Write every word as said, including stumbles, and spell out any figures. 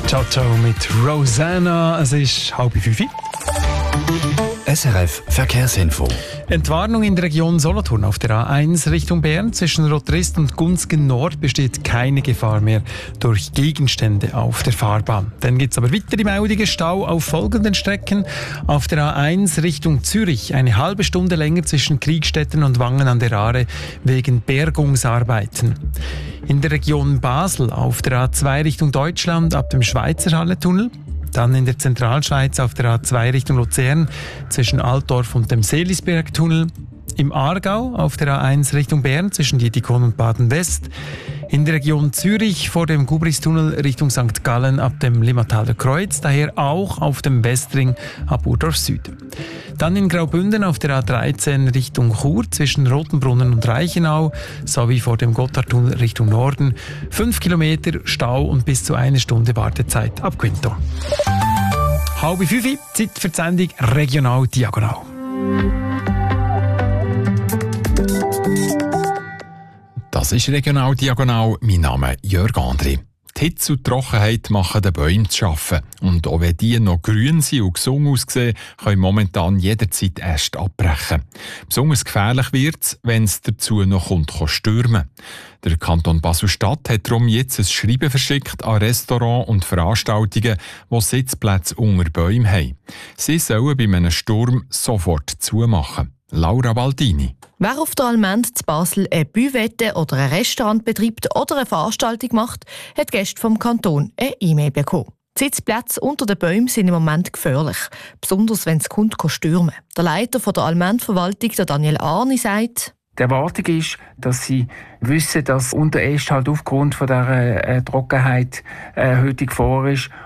Ciao, ciao mit Rosanna. Es ist halb fünf. S R F Verkehrsinfo. Entwarnung in der Region Solothurn auf der A eins Richtung Bern. Zwischen Rotrist und Gunzgen Nord besteht keine Gefahr mehr durch Gegenstände auf der Fahrbahn. Dann gibt es aber weitere Meldungen. Stau auf folgenden Strecken. Auf der A eins Richtung Zürich eine halbe Stunde länger zwischen Kriegstetten und Wangen an der Aare wegen Bergungsarbeiten. In der Region Basel auf der A zwei Richtung Deutschland ab dem Schweizerhalle-Tunnel. Dann in der Zentralschweiz auf der A zwei Richtung Luzern zwischen Altdorf und dem Seelisbergtunnel. Im Aargau auf der A eins Richtung Bern zwischen Dietikon und Baden-West. In der Region Zürich vor dem Gubristunnel Richtung Sankt Gallen ab dem Limmataler Kreuz, daher auch auf dem Westring ab Urdorf Süd. Dann in Graubünden auf der A dreizehn Richtung Chur zwischen Rotenbrunnen und Reichenau sowie vor dem Gotthardtunnel Richtung Norden. Fünf Kilometer Stau und bis zu eine Stunde Wartezeit ab Quinto. Halb fünf, Zeit für die Sendung Regional Diagonal. Das ist Regional Diagonal. Mein Name ist Jörg André. Die Hitze und die Trockenheit machen den Bäumen zu arbeiten. Und auch wenn die noch grün sind und gesund aussehen, können momentan jederzeit Äste abbrechen. Besonders gefährlich wird es, wenn es dazu noch kommt, stürmen. Der Kanton Basel-Stadt hat darum jetzt ein Schreiben verschickt an Restaurants und Veranstaltungen, die Sitzplätze unter Bäumen haben. Sie sollen bei einem Sturm sofort zumachen. Laura Baldini. Wer auf der Almend zu Basel eine Büwette oder ein Restaurant betreibt oder eine Veranstaltung macht, hat Gäste vom Kanton eine E-Mail bekommen. Die Sitzplätze unter den Bäumen sind im Moment gefährlich, besonders wenn es kommt, stürmen. Der Leiter von der Almend-Verwaltung, der Daniel Arni, sagt: Die Erwartung ist, dass sie wissen, dass unter Ästen halt aufgrund von dieser äh, Trockenheit eine erhöhte Gefahr ist